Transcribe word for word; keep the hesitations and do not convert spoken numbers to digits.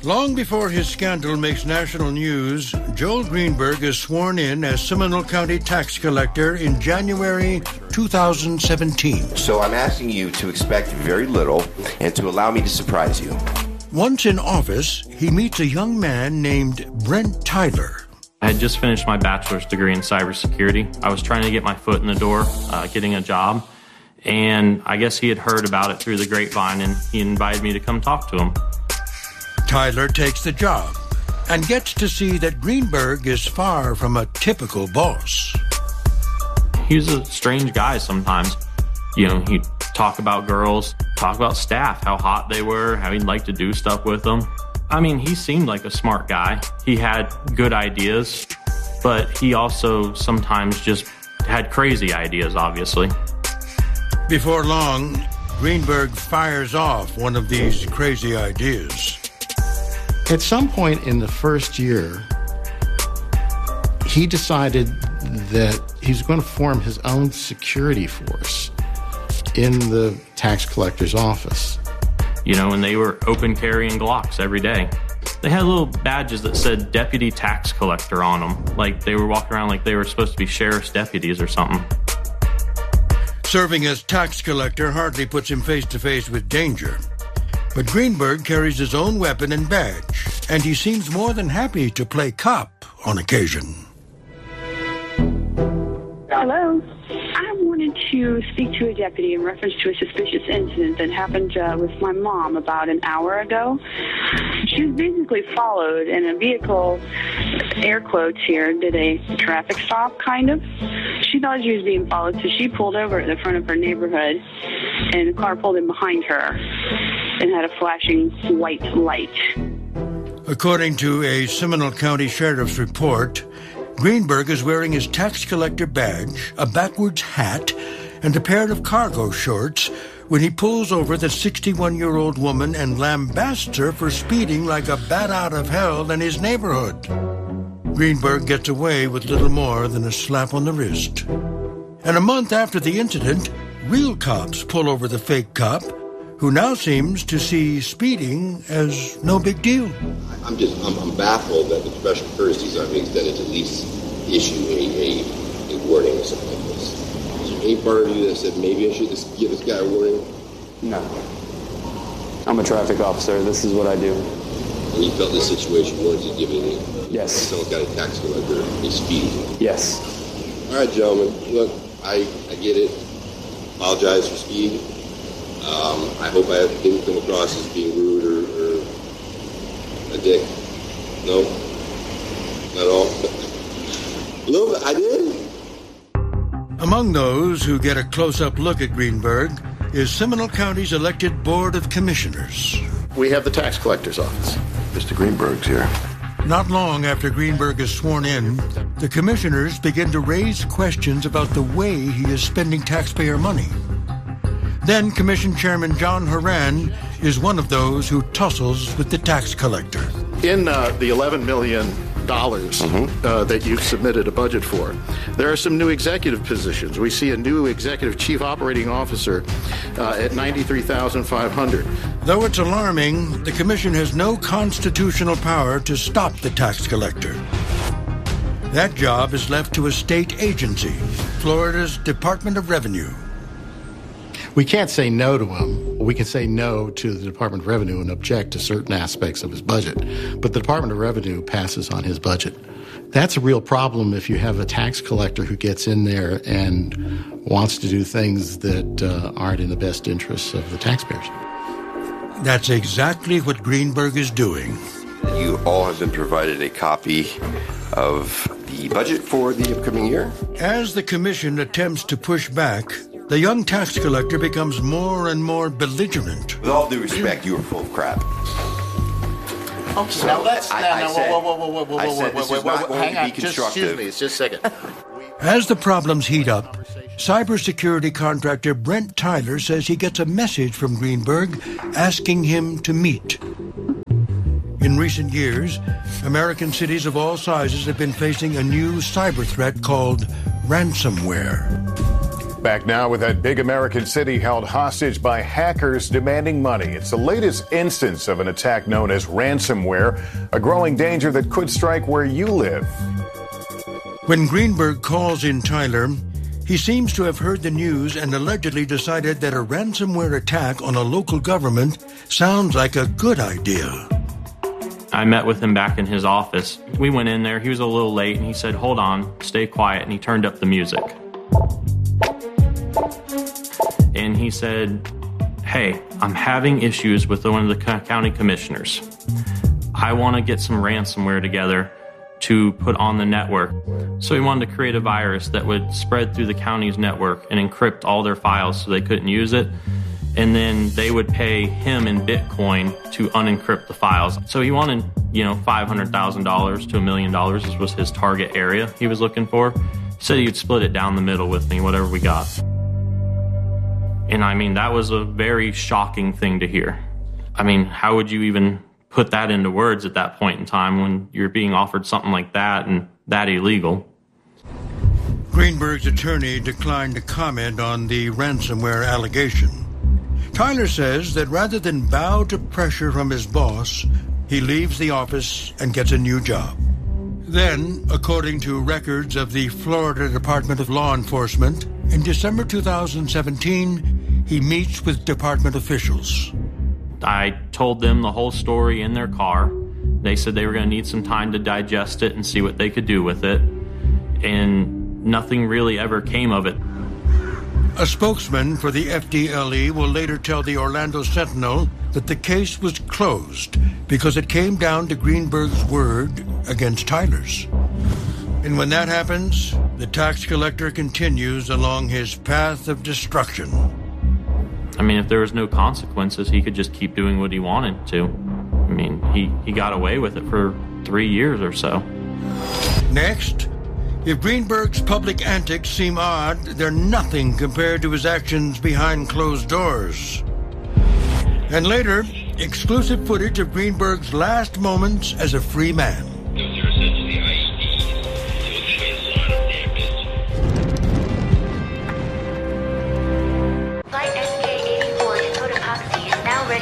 Long before his scandal makes national news, Joel Greenberg is sworn in as Seminole County tax collector in January two thousand seventeen. So I'm asking you to expect very little and to allow me to surprise you. Once in office, he meets a young man named Brent Tyler. I had just finished my bachelor's degree in cybersecurity. I was trying to get my foot in the door, uh, getting a job, and I guess he had heard about it through the grapevine, and he invited me to come talk to him. Tyler takes the job and gets to see that Greenberg is far from a typical boss. He was a strange guy sometimes. You know, he'd talk about girls, talk about staff, how hot they were, how he'd like to do stuff with them. I mean, he seemed like a smart guy. He had good ideas, but he also sometimes just had crazy ideas, obviously. Before long, Greenberg fires off one of these crazy ideas. At some point in the first year, he decided that he was going to form his own security force in the tax collector's office. You know, and they were open carrying Glocks every day. They had little badges that said deputy tax collector on them. Like they were walking around like they were supposed to be sheriff's deputies or something. Serving as tax collector hardly puts him face to face with danger. But Greenberg carries his own weapon and badge, and he seems more than happy to play cop on occasion. Hello. I wanted to speak to a deputy in reference to a suspicious incident that happened uh, with my mom about an hour ago. She was basically followed, and a vehicle, air quotes here, did a traffic stop, kind of. She thought she was being followed, so she pulled over at the front of her neighborhood, and the car pulled in behind her and had a flashing white light. According to a Seminole County Sheriff's report, Greenberg is wearing his tax collector badge, a backwards hat, and a pair of cargo shorts when he pulls over the sixty-one-year-old woman and lambasts her for speeding like a bat out of hell in his neighborhood. Greenberg gets away with little more than a slap on the wrist. And a month after the incident, real cops pull over the fake cop, who now seems to see speeding as no big deal. I'm just, I'm, I'm baffled that the professional courtesies aren't being extended to at least issue a, a, a warning or something like this. Is there any part of you that said maybe I should just give this guy a warning? No. I'm a traffic officer. This is what I do. And you felt this situation warranted giving a yes. Seminole County tax collector a speed? Yes. All right, gentlemen. Look, I, I get it. Apologize for speed. Um, I hope I didn't come across as being rude or, or a dick. No? Not at all? A little bit, I did. Among those who get a close-up look at Greenberg is Seminole County's elected Board of Commissioners. We have the tax collector's office. Mister Greenberg's here. Not long after Greenberg is sworn in, the commissioners begin to raise questions about the way he is spending taxpayer money. Then Commission Chairman John Horan is one of those who tussles with the tax collector. In uh, the eleven million dollars mm-hmm. uh, that you've submitted a budget for, there are some new executive positions. We see a new executive chief operating officer uh, at ninety-three thousand five hundred dollars. Though it's alarming, the commission has no constitutional power to stop the tax collector. That job is left to a state agency, Florida's Department of Revenue. We can't say no to him. We can say no to the Department of Revenue and object to certain aspects of his budget. But the Department of Revenue passes on his budget. That's a real problem if you have a tax collector who gets in there and wants to do things that uh, aren't in the best interests of the taxpayers. That's exactly what Greenberg is doing. You all have been provided a copy of the budget for the upcoming year. As the commission attempts to push back, the young tax collector becomes more and more belligerent. With all due respect, you are full of crap. Okay, so now let's... I, now, I now, said, whoa, whoa, whoa, whoa, whoa, I whoa, said whoa, this whoa, is whoa, not whoa, going hang to on, be just, constructive. excuse me, it's just a second. As the problems heat up, cybersecurity contractor Brent Tyler says he gets a message from Greenberg asking him to meet. In recent years, American cities of all sizes have been facing a new cyber threat called ransomware. Back now with that big American city held hostage by hackers demanding money. It's the latest instance of an attack known as ransomware, a growing danger that could strike where you live. When Greenberg calls in Tyler, he seems to have heard the news and allegedly decided that a ransomware attack on a local government sounds like a good idea. I met with him back in his office. We went in there. He was a little late, and he said, hold on, stay quiet, and he turned up the music. And he said, hey, I'm having issues with one of the county commissioners. I want to get some ransomware together to put on the network. So he wanted to create a virus that would spread through the county's network and encrypt all their files so they couldn't use it. And then they would pay him in Bitcoin to unencrypt the files. So he wanted, you know, five hundred thousand dollars to a million dollars. This was his target area he was looking for. He said he would split it down the middle with me, whatever we got. And I mean, that was a very shocking thing to hear. I mean, how would you even put that into words at that point in time when you're being offered something like that and that illegal? Greenberg's attorney declined to comment on the ransomware allegation. Tyler says that rather than bow to pressure from his boss, he leaves the office and gets a new job. Then, according to records of the Florida Department of Law Enforcement, in December two thousand seventeen, he meets with department officials. I told them the whole story in their car. They said they were going to need some time to digest it and see what they could do with it. And nothing really ever came of it. A spokesman for the F D L E will later tell the Orlando Sentinel that the case was closed because it came down to Greenberg's word against Tyler's. And when that happens, the tax collector continues along his path of destruction. I mean, if there was no consequences, he could just keep doing what he wanted to. I mean, he, he got away with it for three years or so. Next, if Greenberg's public antics seem odd, they're nothing compared to his actions behind closed doors. And later, exclusive footage of Greenberg's last moments as a free man.